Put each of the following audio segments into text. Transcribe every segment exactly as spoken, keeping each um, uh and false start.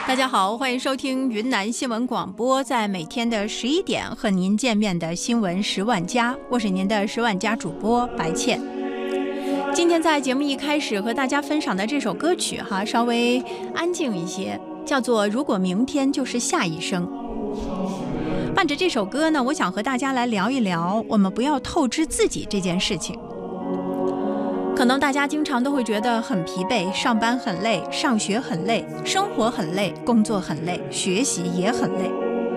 大家好，欢迎收听云南新闻广播，在每天的十一点和您见面的新闻十万加，我是您的十万加主播白倩。今天在节目一开始和大家分享的这首歌曲哈，稍微安静一些，叫做《如果明天就是下一生》。伴着这首歌呢，我想和大家来聊一聊，我们不要透支自己这件事情。可能大家经常都会觉得很疲惫，上班很累，上学很累，生活很累，工作很累，学习也很累。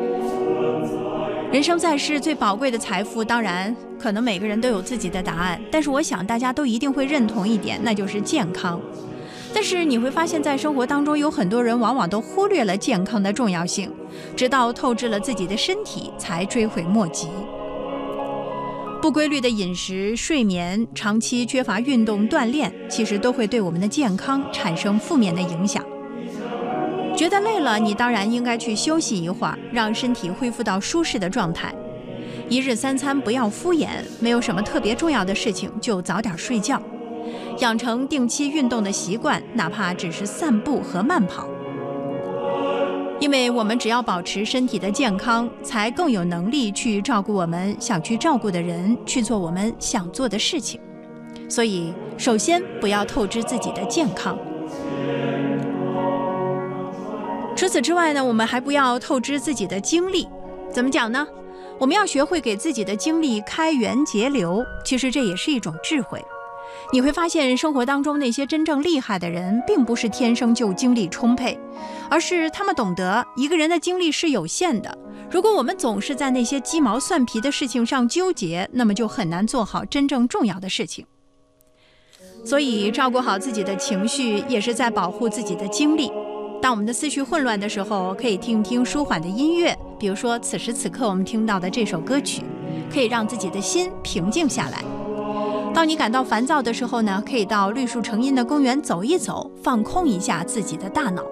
人生在世最宝贵的财富，当然可能每个人都有自己的答案，但是我想大家都一定会认同一点，那就是健康。但是你会发现在生活当中有很多人往往都忽略了健康的重要性，直到透支了自己的身体才追悔莫及。不规律的饮食、睡眠，长期缺乏运动锻炼，其实都会对我们的健康产生负面的影响。觉得累了，你当然应该去休息一会儿，让身体恢复到舒适的状态。一日三餐不要敷衍，没有什么特别重要的事情就早点睡觉，养成定期运动的习惯，哪怕只是散步和慢跑。因为我们只要保持身体的健康，才更有能力去照顾我们想去照顾的人，去做我们想做的事情。所以首先不要透支自己的健康。除此之外呢，我们还不要透支自己的精力。怎么讲呢？我们要学会给自己的精力开源节流，其实这也是一种智慧。你会发现生活当中那些真正厉害的人，并不是天生就精力充沛，而是他们懂得一个人的精力是有限的。如果我们总是在那些鸡毛蒜皮的事情上纠结，那么就很难做好真正重要的事情。所以照顾好自己的情绪，也是在保护自己的精力。当我们的思绪混乱的时候，可以听一听舒缓的音乐，比如说此时此刻我们听到的这首歌曲，可以让自己的心平静下来。当你感到烦躁的时候呢，可以到绿树成荫的公园走一走，放空一下自己的大脑。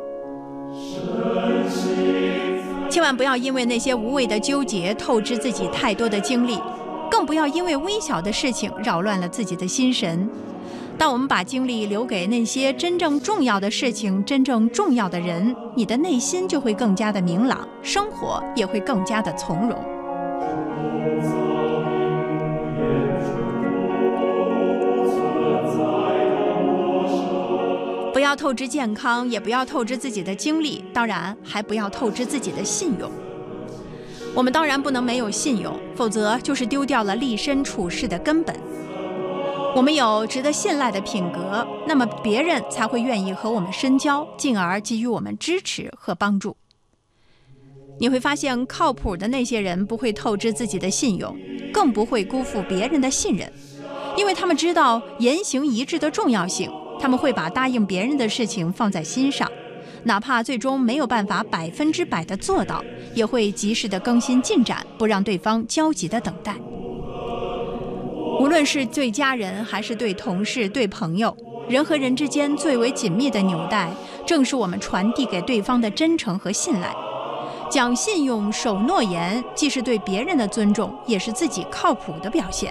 千万不要因为那些无谓的纠结透支自己太多的精力，更不要因为微小的事情扰乱了自己的心神。当我们把精力留给那些真正重要的事情，真正重要的人，你的内心就会更加的明朗，生活也会更加的从容。不要透支健康，也不要透支自己的精力，当然还不要透支自己的信用。我们当然不能没有信用，否则就是丢掉了立身处世的根本。我们有值得信赖的品格，那么别人才会愿意和我们深交，进而给予我们支持和帮助。你会发现靠谱的那些人不会透支自己的信用，更不会辜负别人的信任，因为他们知道言行一致的重要性。他们会把答应别人的事情放在心上，哪怕最终没有办法百分之百的做到，也会及时的更新进展，不让对方焦急的等待。无论是对家人还是对同事、对朋友，人和人之间最为紧密的纽带，正是我们传递给对方的真诚和信赖。讲信用、守诺言，既是对别人的尊重，也是自己靠谱的表现。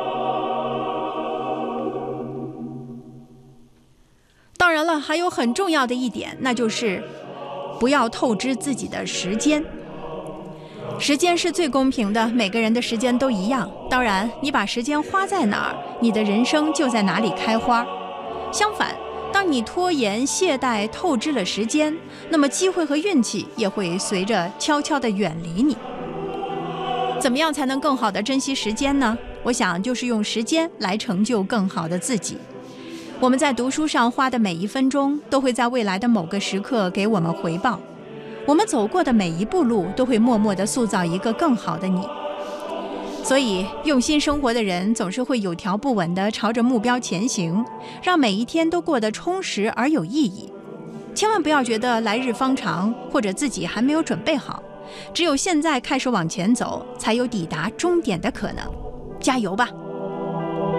当然了，还有很重要的一点，那就是不要透支自己的时间。时间是最公平的，每个人的时间都一样。当然，你把时间花在哪儿，你的人生就在哪里开花。相反，当你拖延、懈怠、透支了时间，那么机会和运气也会随着悄悄地远离你。怎么样才能更好地珍惜时间呢？我想就是用时间来成就更好的自己。我们在读书上花的每一分钟，都会在未来的某个时刻给我们回报。我们走过的每一步路，都会默默地塑造一个更好的你。所以，用心生活的人总是会有条不紊地朝着目标前行，让每一天都过得充实而有意义。千万不要觉得来日方长，或者自己还没有准备好。只有现在开始往前走，才有抵达终点的可能。加油吧！